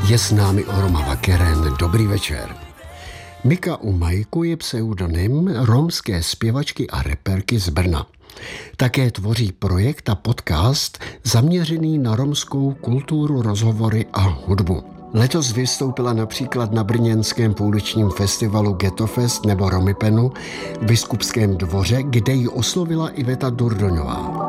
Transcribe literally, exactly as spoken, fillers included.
Je s námi Oroma Vakeren. Dobrý večer. Mika Umajko je pseudonym romské zpěvačky a reperky z Brna. Také tvoří projekt a podcast zaměřený na romskou kulturu, rozhovory a hudbu. Letos vystoupila například na brněnském pouličním festivalu Ghetto Fest nebo Romipenu v Biskupském dvoře, kde ji oslovila Iveta Durdoňová.